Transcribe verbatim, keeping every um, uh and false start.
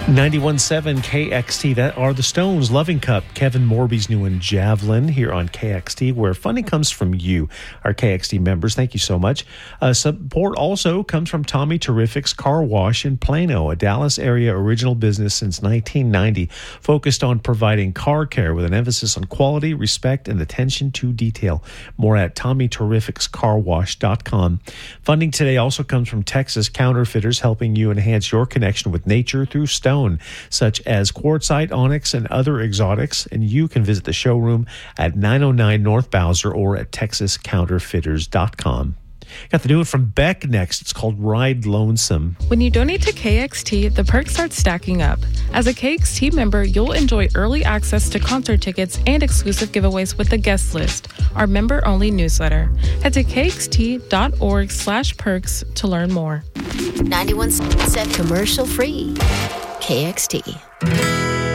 ninety-one point seven K X T, that are the Stones, Loving Cup, Kevin Morby's new one, Javelin, here on K X T, where funding comes from you, our K X T members. Thank you so much. Uh, support also comes from Tommy Terrific's Car Wash in Plano, a Dallas area original business since nineteen ninety, focused on providing car care with an emphasis on quality, respect, and attention to detail. More at tommy terrifics car wash dot com. Funding today also comes from Texas Counterfeiters, helping you enhance your connection with nature through stone, such as quartzite, onyx, and other exotics. And you can visit the showroom at nine oh nine North Bowser or at texas counterfeiters dot com. Got the new one from Beck next. It's called Ride Lonesome. When you donate to K X T, the perks start stacking up. As a K X T member, you'll enjoy early access to concert tickets and exclusive giveaways with the guest list, our member-only newsletter. Head to kxt.org slash perks to learn more. ninety-one point seven commercial free. K X T.